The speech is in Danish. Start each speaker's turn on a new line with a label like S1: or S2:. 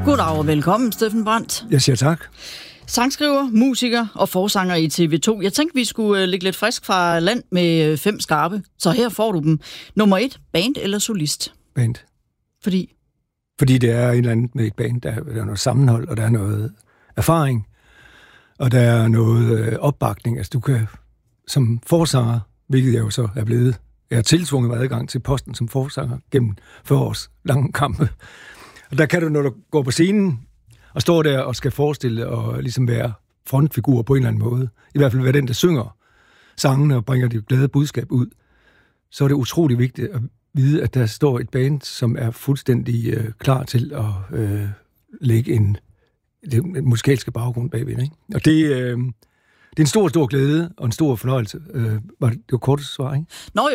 S1: Goddag og velkommen, Steffen Brandt.
S2: Jeg siger tak.
S1: Sangskriver, musiker og forsanger i TV2. Jeg tænkte, vi skulle ligge lidt frisk fra land med 5 skarpe, så her får du dem. Nummer 1, band eller solist?
S2: Band.
S1: Fordi?
S2: Fordi det er en eller anden med et band, der er noget sammenhold, og der er noget erfaring, og der er noget opbakning. Altså du kan som forsanger, hvilket jeg jo så er blevet, jeg har tiltvunget mig adgang til posten som forsanger gennem 40 års lange kampe. Og der kan du, når du går på scenen og står der og skal forestille og ligesom være frontfigur på en eller anden måde, i hvert fald være den, der synger sangene og bringer det glade budskab ud, så er det utrolig vigtigt at vide, at der står et band, som er fuldstændig klar til at lægge en musikalske baggrund bagved. Ikke? Og det er en stor, stor glæde og en stor fornøjelse. Det var kort svar, ikke?
S1: Nå